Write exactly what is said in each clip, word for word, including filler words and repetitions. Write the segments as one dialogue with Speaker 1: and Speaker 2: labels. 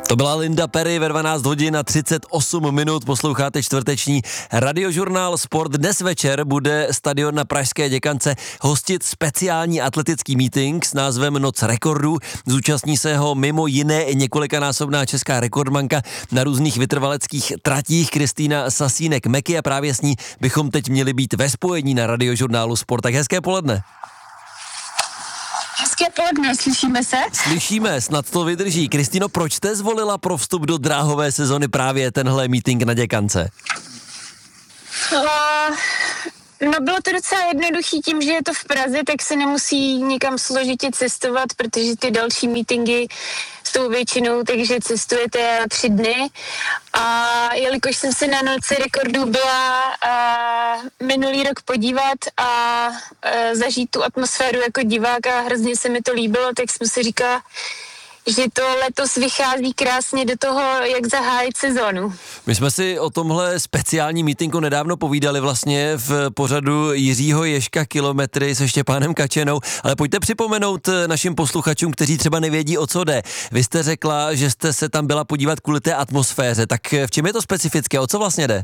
Speaker 1: To byla Linda Perry ve dvanáct hodin a třicet osm minut, posloucháte čtvrteční radiožurnál Sport. Dnes večer bude stadion na Pražské Děkance hostit speciální atletický meeting s názvem Noc rekordů. Zúčastní se ho mimo jiné i několikanásobná česká rekordmanka na různých vytrvaleckých tratích Kristýna Sasínek-Meky a právě s ní bychom teď měli být ve spojení na radiožurnálu Sport. Tak hezké poledne.
Speaker 2: Hezké poledne, slyšíme se?
Speaker 1: Slyšíme, snad to vydrží. Kristýno, proč jste zvolila pro vstup do dráhové sezony právě tenhle meeting na Děkance?
Speaker 2: Uh, no bylo to docela jednoduchý tím, že je to v Praze, tak se nemusí nikam složitě cestovat, protože ty další meetingy jsou většinou, takže cestujete na tři dny. A jelikož jsem se na Noci rekordů byla uh, minulý rok podívat a uh, zažít tu atmosféru jako divák a hrozně se mi to líbilo, tak jsem si říkala, že to letos vychází krásně do toho, jak zahájit sezonu.
Speaker 1: My jsme si o tomhle speciální mítinku nedávno povídali vlastně v pořadu Jiřího Ježka Kilometry se Štěpánem Kačenou, ale pojďte připomenout našim posluchačům, kteří třeba nevědí, o co jde. Vy jste řekla, že jste se tam byla podívat kvůli té atmosféře, tak v čem je to specifické, o co vlastně jde?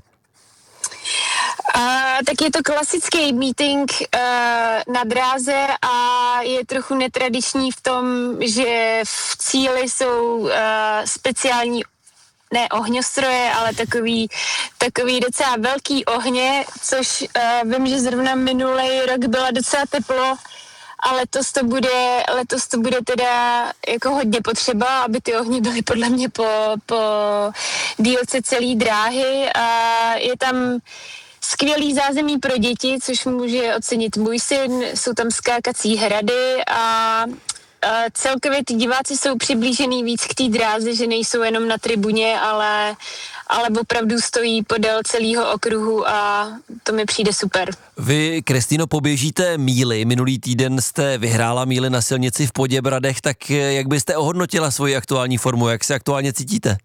Speaker 2: Uh, tak je to klasický meeting uh, na dráze a je trochu netradiční v tom, že v cíli jsou uh, speciální, ne ohňostroje, ale takový, takový docela velký ohně, což uh, vím, že zrovna minulý rok byla docela teplo, a letos to bude, letos to bude teda jako hodně potřeba, aby ty ohně byly podle mě po, po dílce celé dráhy a je tam skvělý zázemí pro děti, což může ocenit můj syn, jsou tam skákací hrady a, a celkově ty diváci jsou přiblížený víc k té dráze, že nejsou jenom na tribuně, ale, ale opravdu stojí podél celého okruhu a to mi přijde super.
Speaker 1: Vy, Kristýno, poběžíte míly. Minulý týden jste vyhrála míly na silnici v Poděbradech, tak jak byste ohodnotila svoji aktuální formu, jak se aktuálně cítíte?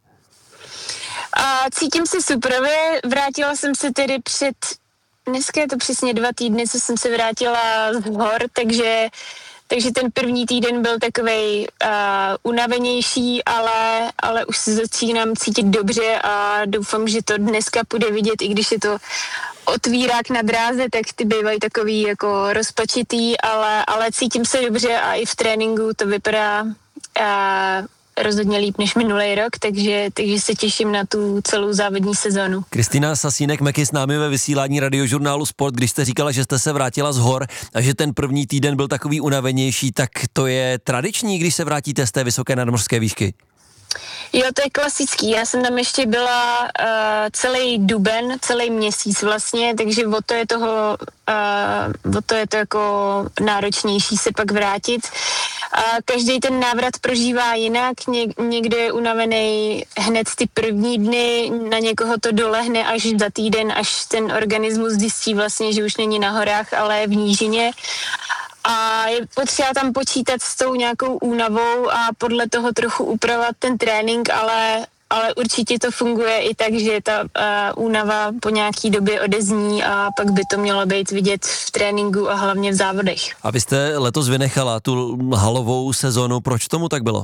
Speaker 2: A cítím se superově, vrátila jsem se tedy před, dneska je to přesně dva týdny, co jsem se vrátila z hor, takže, takže ten první týden byl takovej uh, unavenější, ale, ale už se začínám cítit dobře a doufám, že to dneska půjde vidět, i když je to otvírák na dráze, tak ty bývají takový jako rozpačitý, ale, ale cítím se dobře a i v tréninku to vypadá uh, rozhodně líp než minulý rok, takže, takže se těším na tu celou závodní sezonu.
Speaker 1: Kristýna Sasínek-Meky s námi ve vysílání radiožurnálu Sport. Když jste říkala, že jste se vrátila z hor a že ten první týden byl takový unavenější, tak to je tradiční, když se vrátíte z té vysoké nadmořské výšky?
Speaker 2: Jo, to je klasický. Já jsem tam ještě byla uh, celý duben, celý měsíc vlastně, takže o to je toho, uh, o to je to jako náročnější se pak vrátit. A každý ten návrat prožívá jinak, Ně, někdo je unavený hned ty první dny, na někoho to dolehne až za týden, až ten organismus zjistí vlastně, že už není na horách, ale je v nížině. A je potřeba tam počítat s tou nějakou únavou a podle toho trochu upravovat ten trénink, ale, ale určitě to funguje i tak, že ta uh, únava po nějaký době odezní a pak by to mělo být vidět v tréninku a hlavně v závodech.
Speaker 1: A vy jste letos vynechala tu halovou sezonu, proč tomu tak bylo?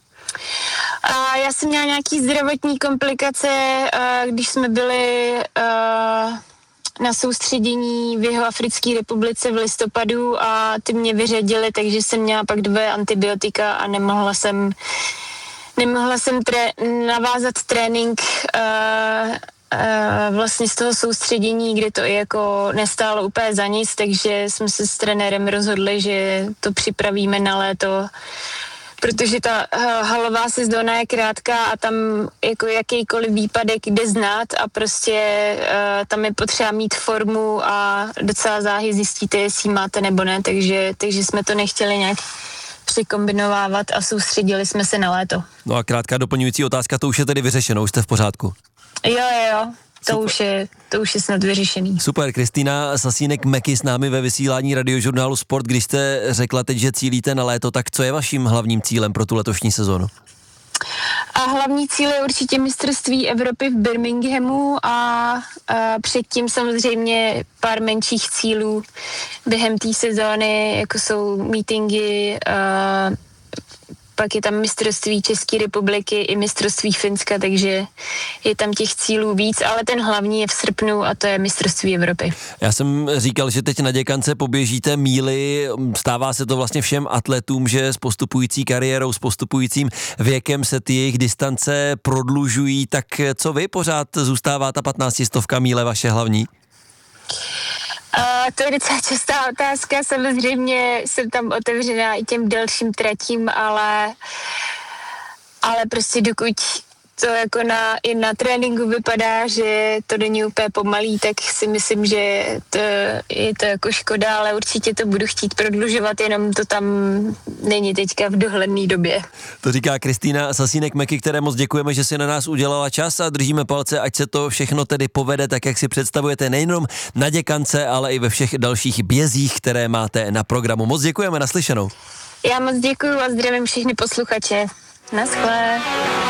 Speaker 2: A já jsem měla nějaký zdravotní komplikace, uh, když jsme byli Uh, na soustředění v Jihoafrické republice v listopadu a ty mě vyřadili, takže jsem měla pak dvě antibiotika a nemohla jsem nemohla jsem tré, navázat trénink uh, uh, vlastně z toho soustředění, kde to jako nestálo úplně za nic, takže jsme se s trenérem rozhodli, že to připravíme na léto, protože ta uh, halová sezóna je krátká a tam jako jakýkoliv výpadek jde znát a prostě uh, tam je potřeba mít formu a docela záhy zjistíte, jestli máte nebo ne, takže, takže jsme to nechtěli nějak přikombinovávat a soustředili jsme se na léto.
Speaker 1: No a krátká doplňující otázka, to už je tedy vyřešeno, už jste v pořádku?
Speaker 2: Jo, jo, jo. To už, je, to už je snad vyřešený.
Speaker 1: Super, Kristýna Sasínek-Meky s námi ve vysílání radiožurnálu Sport. Když jste řekla teď, že cílíte na léto, tak co je vaším hlavním cílem pro tu letošní sezonu?
Speaker 2: A hlavní cíl je určitě mistrovství Evropy v Birminghamu a, a předtím samozřejmě pár menších cílů během té sezóny, jako jsou meetingy, a pak je tam mistrovství České republiky i mistrovství Finska, takže je tam těch cílů víc, ale ten hlavní je v srpnu a to je mistrovství Evropy.
Speaker 1: Já jsem říkal, že teď na děkance poběžíte míly, stává se to vlastně všem atletům, že s postupující kariérou, s postupujícím věkem se ty jejich distance prodlužují, tak co vy, pořád zůstává ta patnáctistovka míle vaše hlavní?
Speaker 2: Uh, to je docela častá otázka, samozřejmě jsem tam otevřená i těm delším tratím, ale, ale prostě dokud to jako na, i na tréninku vypadá, že to není úplně pomalý, tak si myslím, že to, je to jako škoda, ale určitě to budu chtít prodlužovat, jenom to tam není teďka v dohledné době.
Speaker 1: To říká Kristýna Sasínek-Meky, které moc děkujeme, že si na nás udělala čas a držíme palce, ať se to všechno tedy povede tak, jak si představujete, nejenom na děkance, ale i ve všech dalších bězích, které máte na programu. Moc děkujeme, naslyšenou.
Speaker 2: Já moc děkuju a zdravím všechny posluchače. Naschle.